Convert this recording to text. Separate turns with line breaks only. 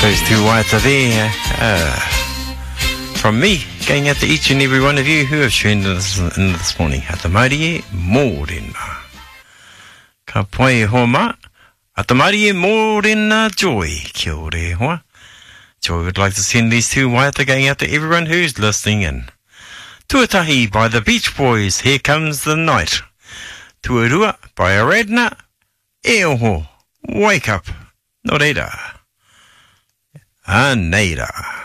Those two waiata there, from me, going out to each and every one of you who have tuned in this morning. Ata marie mōrena. Ka poe homa. Ata marie mōrena Joy. Kia ore hoa. Joy would like to send these two waiata going out to everyone who's listening in. Tuatahi by the Beach Boys, Here Comes the Night. Tuarua by Aradna. E oho, wake up. No reira. Aneira.